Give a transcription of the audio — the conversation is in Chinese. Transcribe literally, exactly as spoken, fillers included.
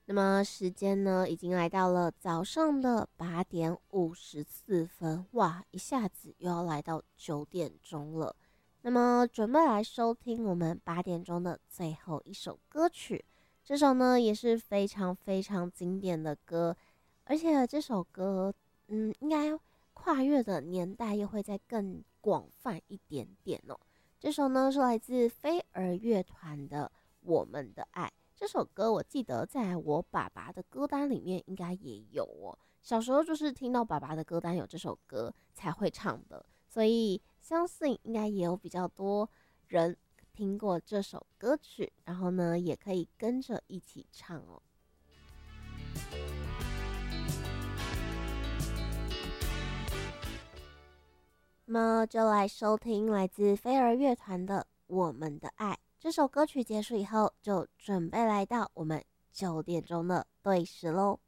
那么时间呢，已经来到了早上的八点五十四分，哇，一下子又要来到九点钟了。那么准备来收听我们八点钟的最后一首歌曲，这首呢也是非常非常经典的歌，而且这首歌，嗯，应该跨越的年代又会再更广泛一点点哦。这首呢是来自飞儿乐团的《我们的爱》。这首歌我记得在我爸爸的歌单里面应该也有哦。小时候就是听到爸爸的歌单有这首歌才会唱的，所以相信应该也有比较多人听过这首歌曲，然后呢也可以跟着一起唱哦。那么就来收听来自飞儿乐团的《我们的爱》。这首歌曲结束以后，就准备来到我们九点钟的对时喽。